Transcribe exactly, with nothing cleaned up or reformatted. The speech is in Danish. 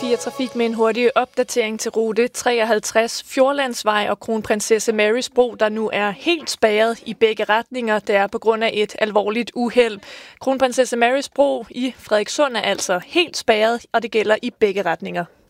fire Trafik med en hurtig opdatering til rute treoghalvtreds Fjordlandsvej og Kronprinsesse Marys Bro, der nu er helt spærret i begge retninger. Det er på grund af et alvorligt uheld. Kronprinsesse Marys Bro i Frederikssund er altså helt spærret, og det gælder i begge retninger.